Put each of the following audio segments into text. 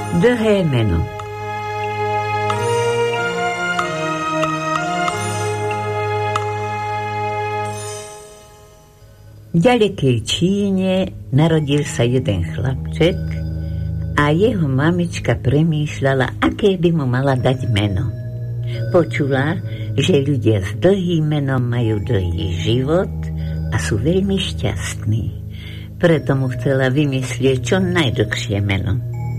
Dlhé meno. V ďalekej Číne narodil sa jeden chlapček a jeho mamička premýšľala, aké by mu mala dať meno. Počula, že ľudia s dlhým menom majú dlhý život a sú veľmi šťastní. Preto mu chcela vymyslieť čo najdlhšie meno.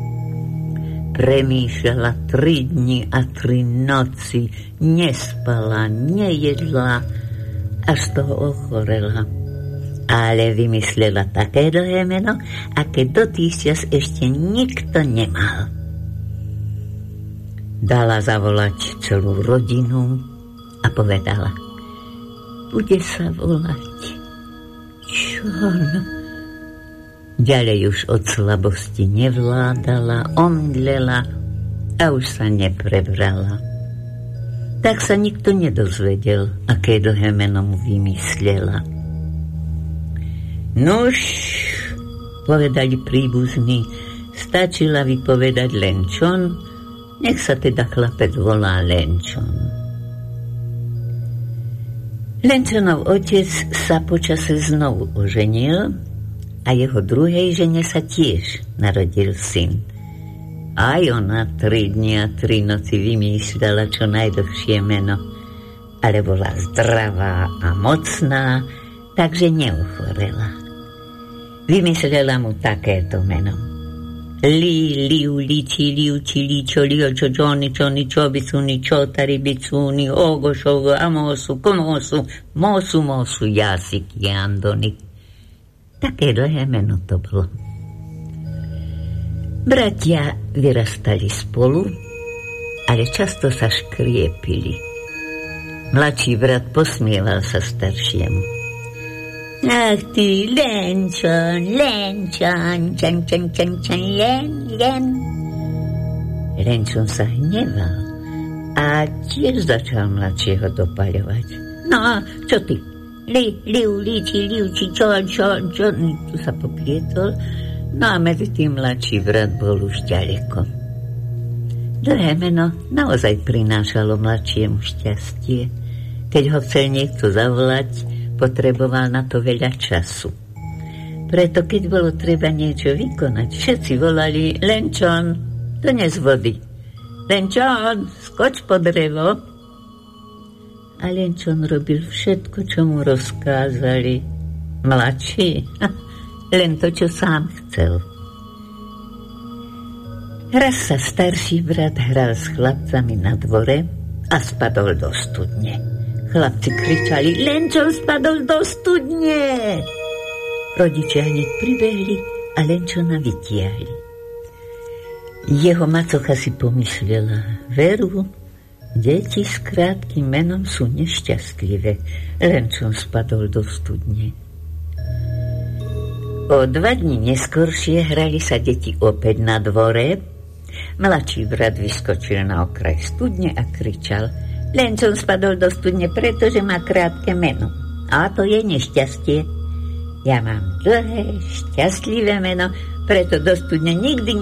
Premýšľala 3 dni a 3 noci, nespala, nejedla, až z toho ochorela. Ale vymyslela také dlhé meno, aké do tých čas ešte nikto nemal. Dala zavolať celú rodinu a povedala: bude sa volať John. Ďalej už od slabosti nevládala, omdlela a už sa neprebrala. Tak sa nikto nedozvedel, aké dlhé meno mu vymyslela. Nuž, povedali príbuzní, stačila vypovedať len John, nech sa teda chlapec volá len John. Lenčonov otec sa počase znovu oženil a jeho druhej žene sa tiež narodil syn. Aj ona 3 dni a 3 noci vymýšľala čo najdlhšie meno, ale bola zdravá a mocná, takže neochorela. Vymyslela mu takéto meno: Li, liu, liči, liuči, ličo, liočo, čoni, čoni, čobicuni, čotari, bicuni, ogo, šogo, amosu, komosu, mosu, mosu, jasik, jandoni. Také dlhé meno to bolo. Bratia vyrastali spolu, ale často sa škriepili. Mladší brat posmieval sa staršiemu: ach ty, Lenčon, Lenčon, čan, čan, čan, čan, len. Lenčon sa hneval a tiež začal mladšieho dopaľovať. No, čo ty? Liu, liči, liuči, čo, tu sa poplietol. No a medzi tým mladší brat bol už ďaleko. Dlhé meno naozaj prinášalo mladšiemu šťastie. Keď ho chcel niekto zavolať, potreboval na to veľa času. Preto, keď bolo treba niečo vykonať, všetci volali: Lenčon, dones vody. Lenčon, skoč po drevo. A Lenčon robil všetko, čo mu rozkázali. Mladší, len to, čo sám chcel. Raz sa starší brat hral s chlapcami na dvore a spadol do studne. Chlapci kričali: Lenčon spadol do studne! Rodičia hneď pribehli a Lenčona vytiahli. Jeho macocha si pomyslela: veru, deti s krátkym menom sú nešťastlivé. Lenčon spadol do studne. O 2 dni neskoršie hrali sa deti opäť na dvore. Mladší brat vyskočil na okraj studne a kričal: Lenčon spadol do studne, pretože má krátke meno. A to je nešťastie. Ja mám dlhé, šťastlivé meno, preto do studne nikdy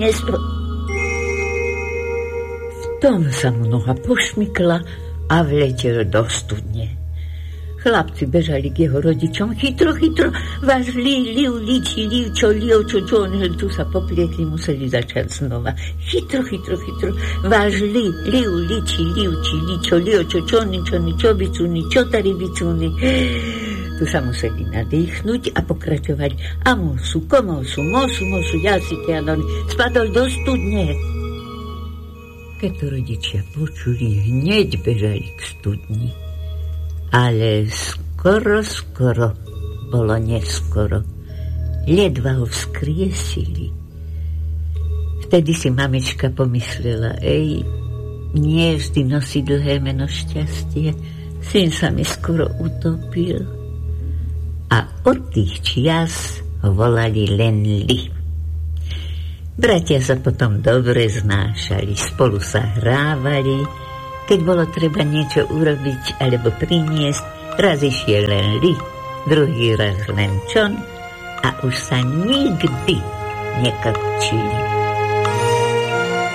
V tom sa mu noha pošmykla a vletel do studne. Chlapci bežali k jeho rodičom: chytro, chytro, váš liu, liči, liučo, liočo, tu sa poplietli, museli začať znova. Chytro, chytro, chytro, váš liu, liči, liuči, ličo, liočo, čoni, čobicuni, čotari, bicuni. Tu sa museli nadýchnuť a pokračovať: amosu, komosu, mosu, jasike, adoni, spadol do studne. Keď to rodičia počuli, hneď bežali k studni. Ale skoro bolo neskoro. Ledva ho vzkriesili. Vtedy si mamička pomyslela: nie vždy nosí dlhé meno šťastie. Syn sa mi skoro utopil. A od tých čias ho volali len Li. Bratia sa potom dobre znášali, spolu sa hrávali. Keď bolo treba niečo urobiť alebo priniesť, raz išiel len Li, druhý raz len John a už sa nikdy nekrčili.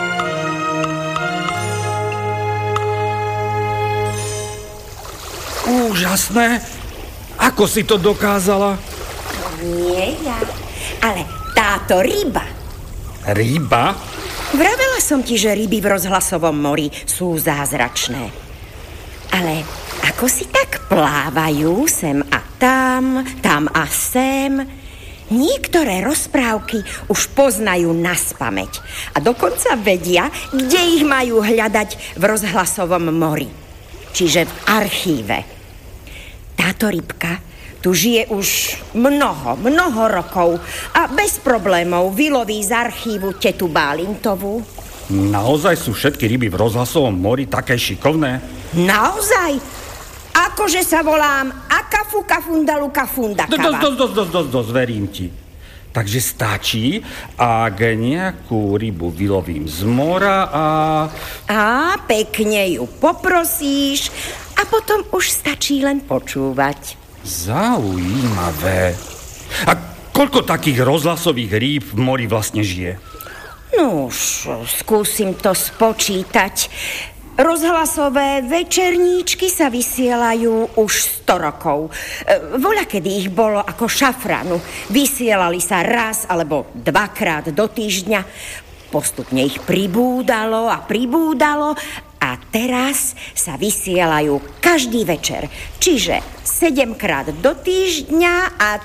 Úžasné! Ako si to dokázala? Nie ja, ale táto ryba. Ryba? Vravela som ti, že ryby v rozhlasovom mori sú zázračné. Ale ako si tak plávajú sem a tam, tam a sem. Niektoré rozprávky už poznajú naspamäť a dokonca vedia, kde ich majú hľadať v rozhlasovom mori, čiže v archíve. Táto rybka tu žije už mnoho rokov a bez problémov vyloví z archívu tetu Bálintovú. Naozaj sú všetky ryby v rozhlasovom mori také šikovné? Naozaj? Akože sa volám Akafu Kafundalu Kafundakava. Dosť, verím ti. Takže stačí, ak nejakú rybu vylovím z mora A pekne ju poprosíš a potom už stačí len počúvať. Zaujímavé. A koľko takých rozhlasových rýb v mori vlastne žije? No už skúsim to spočítať. Rozhlasové večerníčky sa vysielajú už 100 rokov. Voľakedy ich bolo ako šafranu. Vysielali sa raz alebo 2-krát do týždňa. Postupne ich pribúdalo a teraz sa vysielajú každý večer. Čiže 7-krát do týždňa a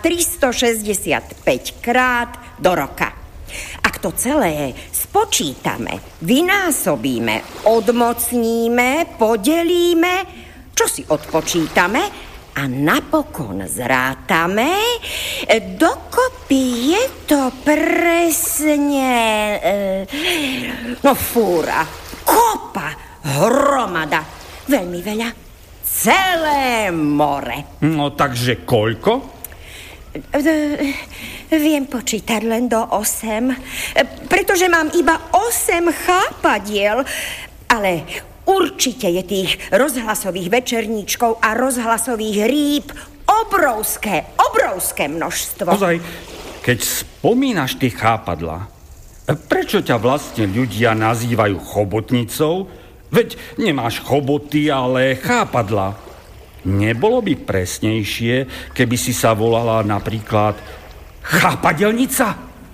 365-krát do roka. Ak to celé spočítame, vynásobíme, odmocníme, podelíme, čo si odpočítame a napokon zrátame, dokopy je to presne... fúra, kopa, hromada, veľmi veľa, celé more. No takže koľko? Viem počítať len do 8, pretože mám iba 8 chápadiel, ale určite je tých rozhlasových večerníčkov a rozhlasových rýb obrovské množstvo. Ozaj, keď spomínaš tie chápadlá, prečo ťa vlastne ľudia nazývajú chobotnicou? Veď nemáš choboty, ale chápadlá. Nebolo by presnejšie, keby si sa volala napríklad chápadelnica?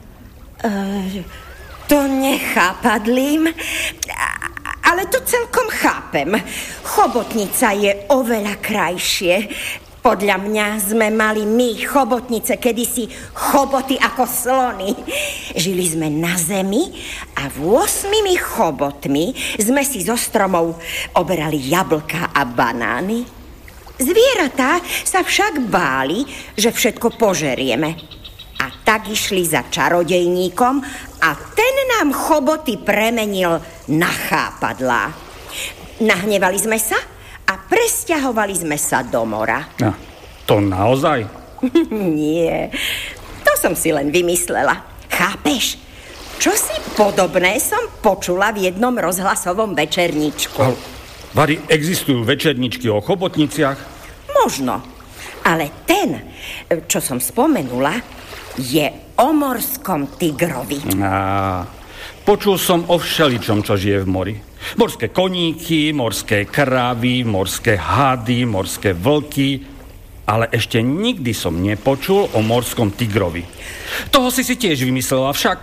To nechápadlím, ale to celkom chápem. Chobotnica je oveľa krajšie. Podľa mňa sme mali my, chobotnice, kedysi choboty ako slony. Žili sme na zemi a 8 chobotmi sme si zo stromov oberali jablka a banány. Zvieratá sa však báli, že všetko požerieme. A tak išli za čarodejníkom a ten nám choboty premenil na chápadlá. Nahnevali sme sa a presťahovali sme sa do mora. No, to naozaj? Nie, to som si len vymyslela. Chápeš? Čosi podobné som počula v jednom rozhlasovom večerníčku. Vary, existujú večerničky o chobotniciach? Možno, ale ten, čo som spomenula, je o morskom tigrovi. Počul som o všeličom, čo žije v mori. Morské koníky, morské kravy, morské hady, morské vlky, ale ešte nikdy som nepočul o morskom tigrovi. Toho si tiež vymyslela však?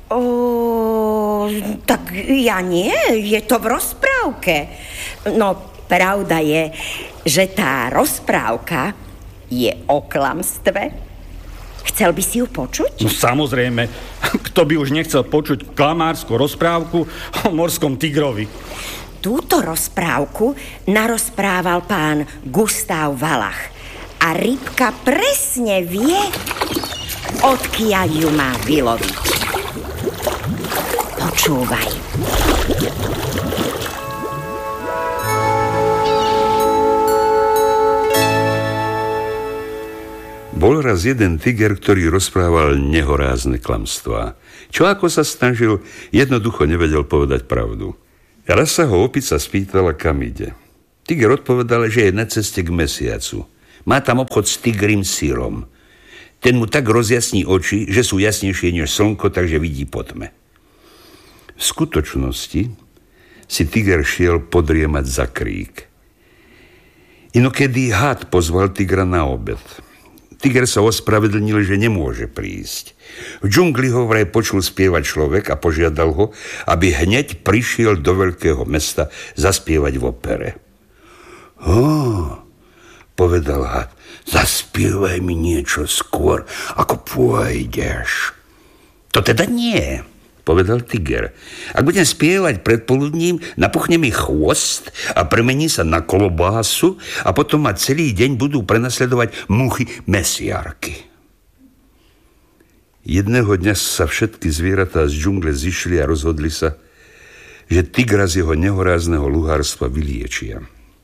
Tak ja nie, je to v rozprávke. No, pravda je, že tá rozprávka je o klamstve. Chcel by si ju počuť? No samozrejme, kto by už nechcel počuť klamárskú rozprávku o morskom tigrovi. Túto rozprávku narozprával pán Gustav Valach a rybka presne vie, odkiaľ ju má vyloviť. Počúvaj. Bol raz jeden tiger, ktorý rozprával nehorázne klamstvá. Čo ako sa snažil, jednoducho nevedel povedať pravdu. Raz sa ho opica spýtala, kam ide. Tiger odpovedal, že je na ceste k mesiacu. Má tam obchod s tigrým sírom. Ten mu tak rozjasní oči, že sú jasnejšie než slnko, takže vidí po tme. V skutočnosti si tiger šiel podriemať za krík. Inokedy had pozval tigra na obed. Tiger sa ospravedlnil, že nemôže prísť. V džungli ho vraj počul spievať človek a požiadal ho, aby hneď prišiel do veľkého mesta zaspievať v opere. Povedal had, zaspievaj mi niečo skôr, ako pôjdeš. To teda nie, povedal tiger. Ak budem spievať predpoludním, napuchne mi chvost a premení sa na kolobásu a potom ma celý deň budú prenasledovať muchy mesiarky. Jedného dňa sa všetky zvieratá z džungle zišli a rozhodli sa, že tigra z jeho nehorázneho luhárstva vyliečia.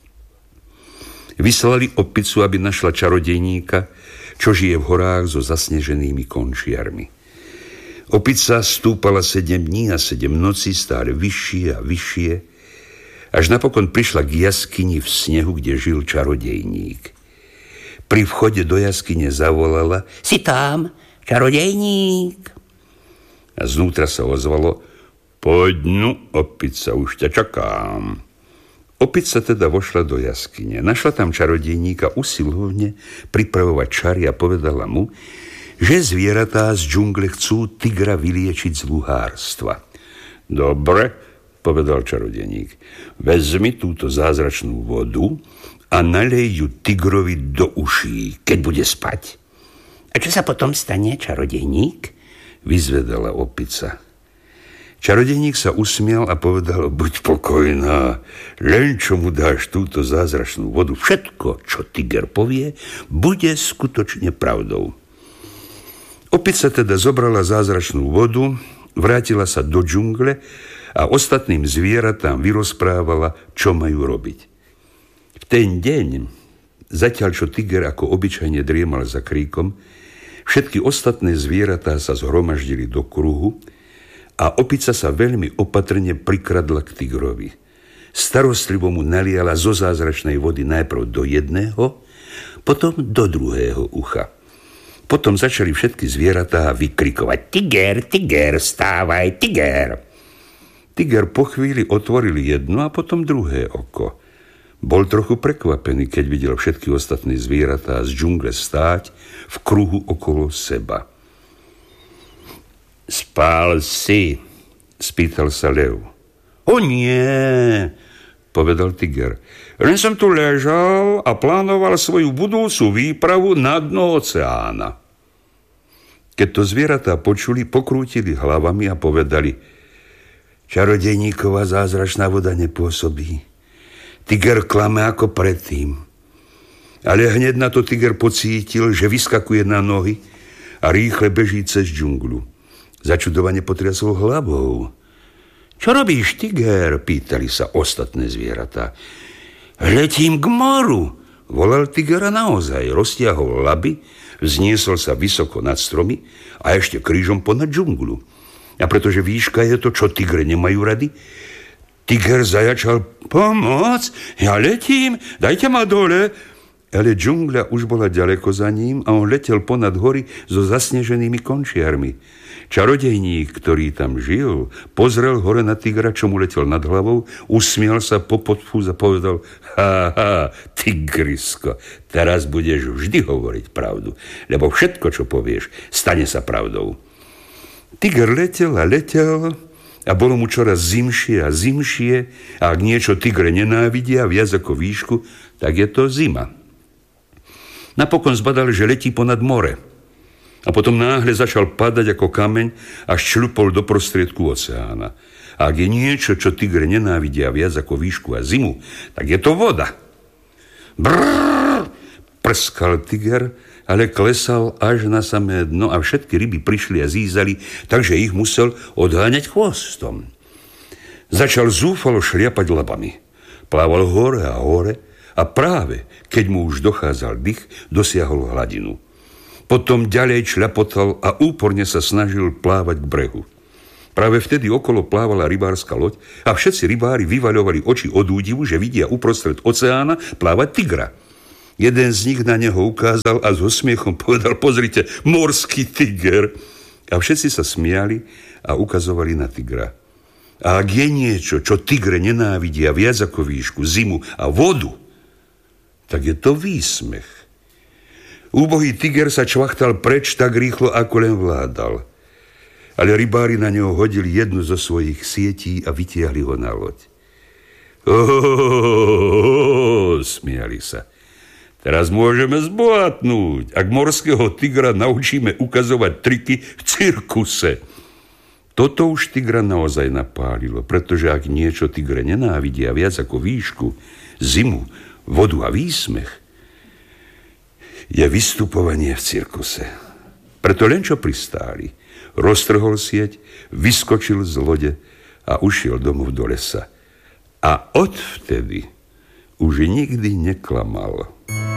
Vyslali opicu, aby našla čarodejníka, čo žije v horách so zasneženými končiarmi. Opica stúpala 7 dní a 7 nocí, stále vyššie a vyššie, až napokon prišla k jaskyni v snehu, kde žil čarodejník. Pri vchode do jaskyne zavolala: Si tam, čarodejník? A znútra sa ozvalo: Poď nu, opica, už ťa čakám. Opica teda vošla do jaskyne. Našla tam čarodejníka usilovne pripravovať čary a povedala mu, že zvieratá z džungle chcú tigra vyliečiť z luhárstva. Dobre, povedal čarodejník, vezmi túto zázračnú vodu a nalej ju tigrovi do uší, keď bude spať. A čo sa potom stane, čarodejník? Vyzvedala opica. Čarodejník sa usmial a povedal: Buď pokojná, len čo mu dáš túto zázračnú vodu, všetko, čo tiger povie, bude skutočne pravdou. Opica teda zobrala zázračnú vodu, vrátila sa do džungle a ostatným zvieratám vyrozprávala, čo majú robiť. V ten deň, zatiaľ čo tiger ako obyčajne driemal za kríkom, všetky ostatné zvieratá sa zhromaždili do kruhu a opica sa veľmi opatrne prikradla k tigrovi. Starostlivo mu naliala zo zázračnej vody najprv do jedného, potom do druhého ucha. Potom začali všetky zvieratá vykrikovať: Tiger, tiger, vstávaj, tiger! Tiger po chvíli otvoril jedno a potom druhé oko. Bol trochu prekvapený, keď videl všetky ostatné zvieratá z džungle stáť v kruhu okolo seba. Spál si? Spýtal sa lev. O nie, povedal tiger. Len som tu ležal a plánoval svoju budúcu výpravu na dno oceána. Keď to zvieratá počuli, pokrútili hlavami a povedali: Čarodejníková zázračná voda nepôsobí. Tiger klame ako predtým. Ale hneď na to tiger pocítil, že vyskakuje na nohy a rýchle beží cez džunglu. Začudovane potriasol hlavou. Čo robíš, tiger? Pýtali sa ostatné zvieratá. Letím k moru, volal tiger a naozaj roztiahol laby, vzniesol sa vysoko nad stromy a ešte krížom ponad džunglu. A pretože výška je to, čo tigre nemajú rady, tiger zajačal: Pomoc, ja letím, dajte ma dole. Ale džungľa už bola ďaleko za ním a on letel ponad hory so zasneženými končiarmi. Čarodejník, ktorý tam žil, pozrel hore na tigra, čo mu letel nad hlavou, usmial sa po podfúz a povedal: Haha, tigrisko, teraz budeš vždy hovoriť pravdu, lebo všetko, čo povieš, stane sa pravdou. Tiger letel a letel a bolo mu čoraz zimšie a zimšie a ak niečo tigre nenávidia viac ako výšku, tak je to zima. Napokon zbadal, že letí ponad more. A potom náhle začal padať ako kameň a šľupol do prostriedku oceána. A ak je niečo, čo tigre nenávidia viac ako výšku a zimu, tak je to voda. Brrr, prskal tiger, ale klesal až na samé dno a všetky ryby prišli a zízali, takže ich musel odháňať chvostom. Začal zúfalo šliapať labami. Plával hore a hore a práve, keď mu už dochádzal dych, dosiahol hladinu. Potom ďalej šľapotal a úporne sa snažil plávať k brehu. Práve vtedy okolo plávala rybárska loď a všetci rybári vyvaľovali oči od údivu, že vidia uprostred oceána plávať tigra. Jeden z nich na neho ukázal a so smiechom povedal: Pozrite, morský tiger. A všetci sa smiali a ukazovali na tigra. A ak je niečo, čo tigre nenávidia viac ako výšku, zimu a vodu, tak je to výsmech. Úbohý tiger sa čvachtal preč tak rýchlo, ako len vládal. Ale rybári na neho hodili jednu zo svojich sietí a vytiahli ho na loď. Smiali sa. Teraz môžeme zbohatnúť, ak morského tigra naučíme ukazovať triky v cirkuse. Toto už tigra naozaj napálilo, pretože ak niečo tigre nenávidia viac ako výšku, zimu, vodu a výsmech, je vystupovanie v cirkuse. Preto len čo pristáli, roztrhol sieť, vyskočil z lode a ušiel domov do lesa. A odvtedy už nikdy neklamal.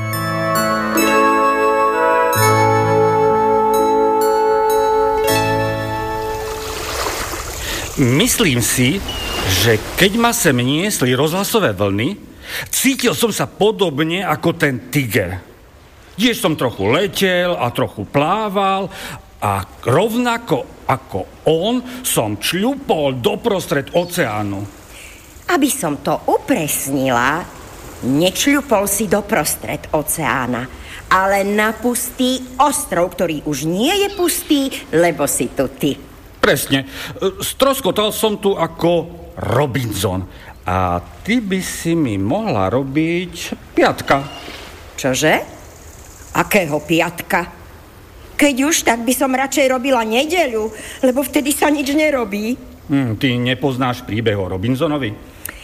Myslím si, že keď ma sem niesli rozhlasové vlny, cítil som sa podobne ako ten tiger. Tiež som trochu letel a trochu plával a rovnako ako on som čľupol doprostred oceánu. Aby som to upresnila, nečľupol si doprostred oceána, ale na pustý ostrov, ktorý už nie je pustý, lebo si tu ty. Presne. Stroskotal som tu ako Robinson. A ty by si mi mohla robiť piatka. Čože? Akého piatka? Keď už, tak by som radšej robila nedeľu, lebo vtedy sa nič nerobí. Ty nepoznáš príbeh o Robinsonovi?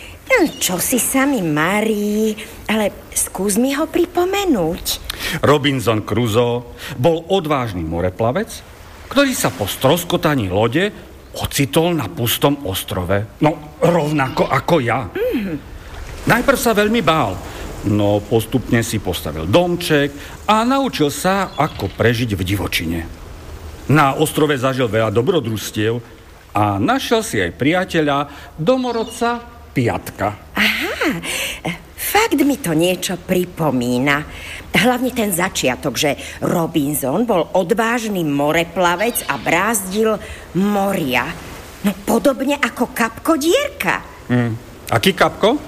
Čo si sa mi marí, ale skús mi ho pripomenúť. Robinson Crusoe bol odvážny moreplavec, ktorý sa po stroskotaní lode ocitol na pustom ostrove. No, rovnako ako ja. Najprv sa veľmi bál, no postupne si postavil domček a naučil sa, ako prežiť v divočine. Na ostrove zažil veľa dobrodružstiev a našiel si aj priateľa, domorodca Piatka. Aha, fakt mi to niečo pripomína. Hlavne ten začiatok, že Robinson bol odvážny moreplavec a brázdil moria. No podobne ako Kapko Dierka. Aký Kapko?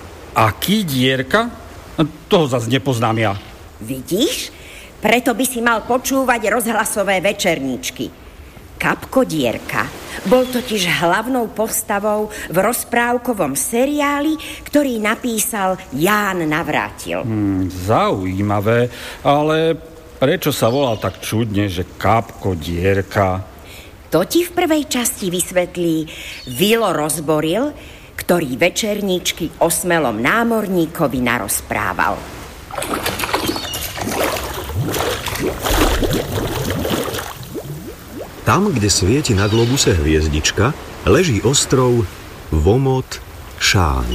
Aký Dierka? Toho zase nepoznám ja. Vidíš? Preto by si mal počúvať rozhlasové večerníčky. Kapko Dierka bol totiž hlavnou postavou v rozprávkovom seriáli, ktorý napísal Ján Navrátil. Zaujímavé, ale prečo sa volal tak čudne, že Kapko Dierka? To ti v prvej časti vysvetlí Vilo Rozboril, ktorý večerníčky o smelom námorníkovi narozprával. Tam, kde svieti na globuse hviezdička, leží ostrov Vomot Šán.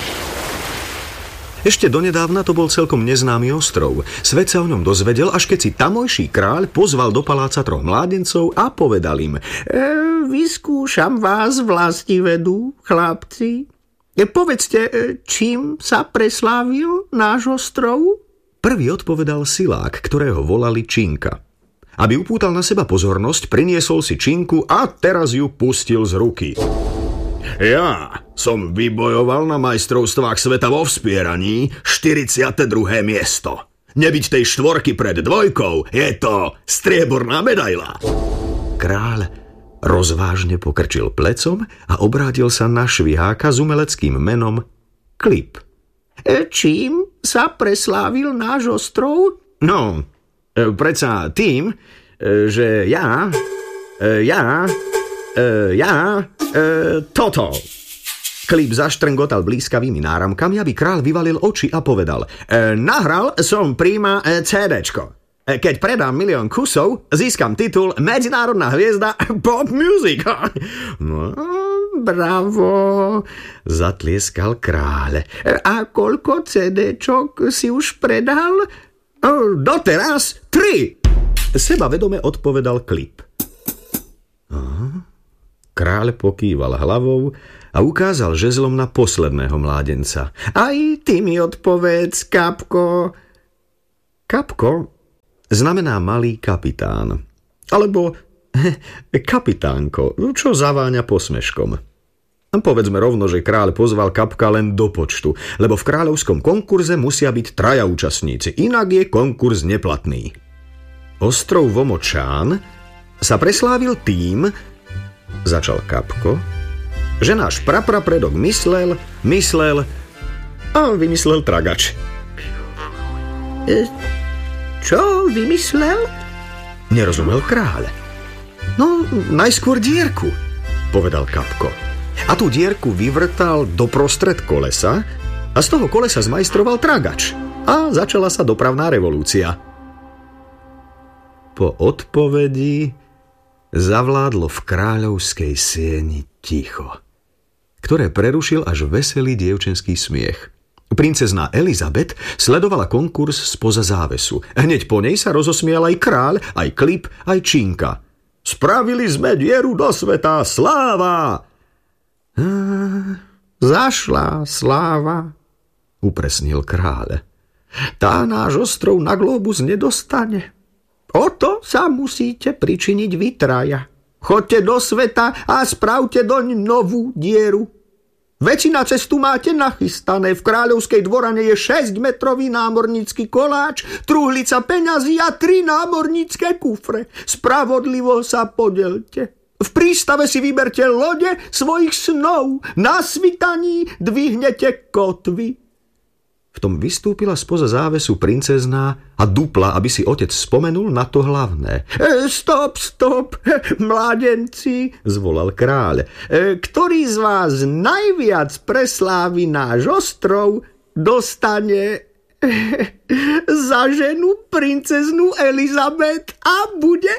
Ešte donedávna to bol celkom neznámy ostrov. Svet sa o ňom dozvedel, až keď si tamojší kráľ pozval do paláca 3 mládencov a povedal im: vyskúšam vás vlastivedu, chlapci. Povedzte, čím sa preslávil náš ostrov? Prvý odpovedal silák, ktorého volali Činka. Aby upútal na seba pozornosť, priniesol si činku a teraz ju pustil z ruky. Ja som vybojoval na majstrovstvách sveta vo vspieraní 42. miesto. Nebyť tej 4 pred 2, je to strieborná medaila. Kráľ rozvážne pokrčil plecom a obrátil sa na šviháka s umeleckým menom Klip. Čím sa preslávil náš ostrov? No, predsa tým, že toto. Klip zaštrengotal blízkavými náramkami, aby kráľ vyvalil oči a povedal: nahral som prima CDčko. Keď predám 1 000 000 kusov, získam titul Medzinárodná hviezda pop music. No, bravo, zatlieskal kráľ. A koľko CDčok si už predal? Doteraz 3. Sebavedome odpovedal Klip. Kráľ pokýval hlavou a ukázal žezlom na posledného mládenca. Aj ty mi odpovedz, Kapko. Kapko znamená malý kapitán. Alebo kapitánko, čo zaváňa posmeškom. Povedzme rovno, že kráľ pozval Kapka len do počtu, lebo v kráľovskom konkurze musia byť 3 účastníci, inak je konkurs neplatný. Ostrov Vomočán sa preslávil tým, začal Kapko, že náš praprapredok myslel a vymyslel tragač. Čo vymyslel? Nerozumel kráľ. No, najskôr dierku, povedal Kapko. A tú dierku vyvrtal doprostred kolesa a z toho kolesa zmajstroval tragač. A začala sa dopravná revolúcia. Po odpovedi zavládlo v kráľovskej sieni ticho, ktoré prerušil až veselý dievčenský smiech. Princezná Elizabeth sledovala konkurs spoza závesu. Hneď po nej sa rozosmial aj kráľ, aj Klip, aj Činka. Spravili sme dieru do sveta, sláva! Zašla sláva, upresnil kráľ. Tá náš ostrov na globus nedostane. O to sa musíte pričiniť vy traja. Choďte do sveta a spravte doň novú dieru. Väčšina cestu máte nachystané. V kráľovskej dvorane je 6-metrový námornícky koláč, truhlica peňazí a 3 námornícke kufre. Spravodlivo sa podelte. V prístave si vyberte lode svojich snov. Na svitaní dvihnete kotvy. V tom vystúpila spoza závesu princezná a dupla, aby si otec spomenul na to hlavné. Stop, mládenci, zvolal kráľ. Ktorý z vás najviac preslávi náš ostrov, dostane za ženu princeznú Elizabeth a bude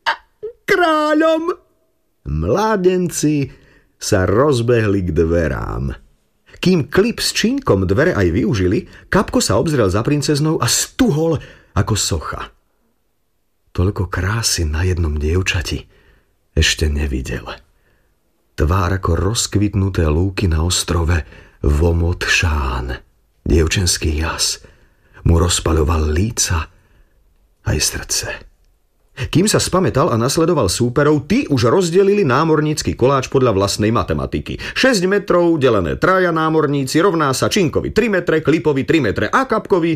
kráľom. Mládenci sa rozbehli k dverám. Kým Klip s Činkom dvere aj využili, Kapko sa obzrel za princeznou a stuhol ako socha. Toľko krásy na jednom dievčati ešte nevidel. Tvár ako rozkvitnuté lúky na ostrove Vomočán. Dievčenský jas mu rozpaľoval líca aj srdce. Kým sa spamätal a nasledoval súperov, tí už rozdelili námornícky koláč podľa vlastnej matematiky. 6 metrov delené 3 námorníci rovná sa Činkovi 3 metre, Klipovi 3 metre a Kapkovi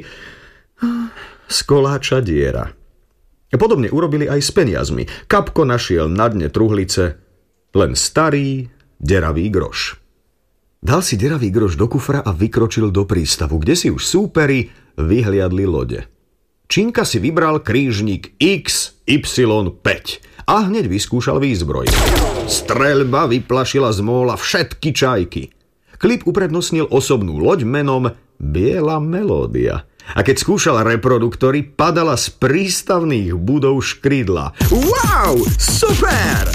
z koláča diera. Podobne urobili aj s peniazmi. Kapko našiel na dne truhlice len starý, deravý groš. Dal si deravý groš do kufra a vykročil do prístavu, kde si už súperi vyhliadli lode. Činka si vybral krížnik XY5 a hneď vyskúšal výzbroj. Streľba vyplašila z móla všetky čajky. Klip uprednostnil osobnú loď menom Biela melódia. A keď skúšal reproduktory, padala z prístavných budov škrydla. Wow, super!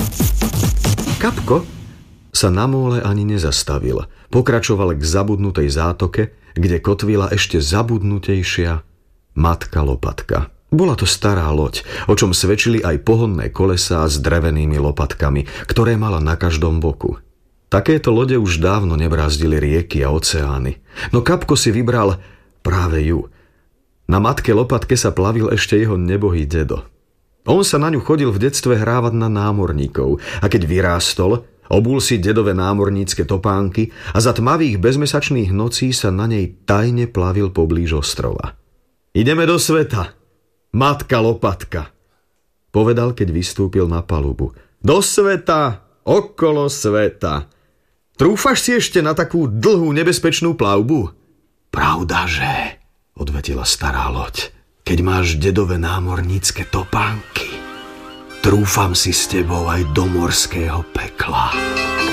Kapko sa na móle ani nezastavil. Pokračoval k zabudnutej zátoke, kde kotvila ešte zabudnutejšia Matka Lopatka. Bola to stará loď, o čom svedčili aj pohonné kolesá s drevenými lopatkami, ktoré mala na každom boku. Takéto lode už dávno nebrázdili rieky a oceány. No Kapko si vybral práve ju. Na Matke Lopatke sa plavil ešte jeho nebohý dedo. On sa na ňu chodil v detstve hrávať na námorníkov a keď vyrástol, obul si dedové námornícke topánky a za tmavých bezmesačných nocí sa na nej tajne plavil poblíž ostrova. Ideme do sveta, Matka Lopatka, povedal, keď vystúpil na palubu. Do sveta, okolo sveta. Trúfaš si ešte na takú dlhú nebezpečnú plavbu? Pravdaže, odvetila stará loď. Keď máš dedové námornícke topánky, trúfam si s tebou aj do morského pekla.